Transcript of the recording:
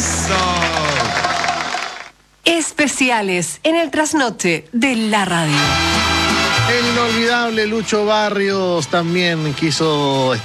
¡Eso! Especiales en el trasnoche de la radio. El inolvidable Lucho Barrios también quiso